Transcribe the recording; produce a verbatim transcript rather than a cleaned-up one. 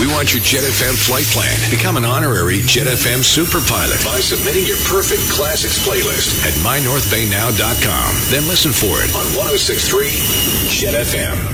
We want your Jet F M flight plan. Become an honorary Jet F M super pilot by submitting your perfect classics playlist at my north bay now dot com. Then listen for it on one oh six point three Jet F M.